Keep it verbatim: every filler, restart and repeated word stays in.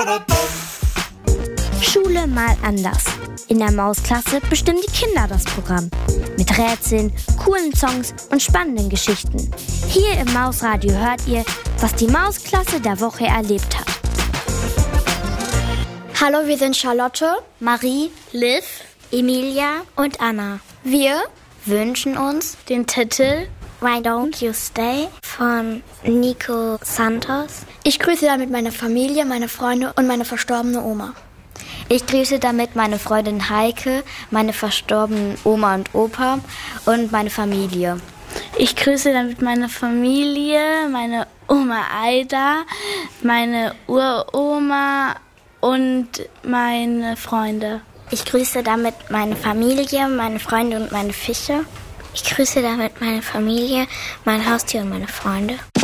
Schule mal anders. In der Mausklasse bestimmen die Kinder das Programm. Mit Rätseln, coolen Songs und spannenden Geschichten. Hier im Mausradio hört ihr, was die Mausklasse der Woche erlebt hat. Hallo, wir sind Charlotte, Marie, Liv, Emilia und Anna. Wir wünschen uns Den Titel Why Don't You Stay von Nico Santos. Ich grüße damit meine Familie, meine Freunde und meine verstorbene Oma. Ich grüße damit meine Freundin Heike, meine verstorbenen Oma und Opa und meine Familie. Ich grüße damit meine Familie, meine Oma Aida, meine Uroma und meine Freunde. Ich grüße damit meine Familie, meine Freunde und meine Fische. Ich grüße damit meine Familie, mein Haustier und meine Freunde.